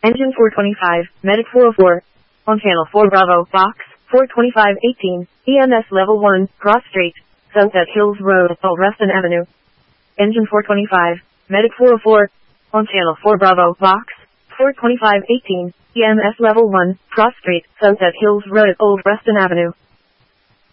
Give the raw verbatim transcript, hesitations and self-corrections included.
Engine four twenty-five, Medic four oh four. On channel four Bravo, box, four twenty-five eighteen, E M S level one, Cross Street, Sunset Hills Road, Old Reston Avenue. Engine four twenty-five, Medic four oh four. On channel four Bravo, box, four twenty-five eighteen, E M S level one, Cross Street, Sunset Hills Road, Old Reston Avenue.